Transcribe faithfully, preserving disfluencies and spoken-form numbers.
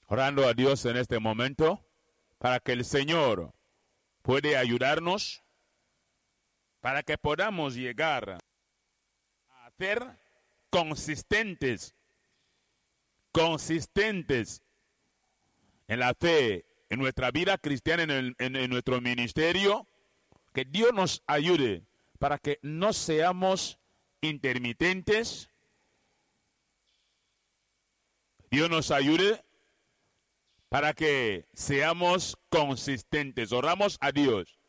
orando a Dios en este momento para que el Señor pueda ayudarnos, para que podamos llegar a ser consistentes, consistentes en la fe, en nuestra vida cristiana, en, el, en, en nuestro ministerio. Que Dios nos ayude para que no seamos intermitentes. Dios nos ayude para que seamos consistentes. Oramos a Dios